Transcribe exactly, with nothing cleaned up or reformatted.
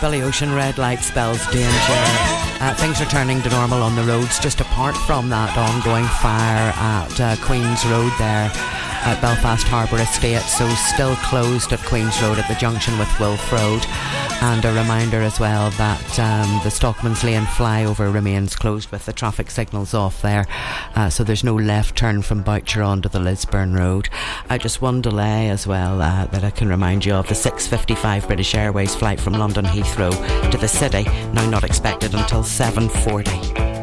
Billyocean red light spells danger. Uh, things are turning to normal on the roads, just apart from that ongoing fire at uh, Queen's Road there at Belfast Harbour Estate, so still closed at Queen's Road at the junction with Wolf Road. And a reminder as well that um, the Stockman's Lane flyover remains closed with the traffic signals off there, uh, so there's no left turn from Boucher onto the Lisburn Road. Uh, just one delay as well uh, that I can remind you of: the six fifty-five British Airways flight from London Heathrow to the city, now not expected until seven forty.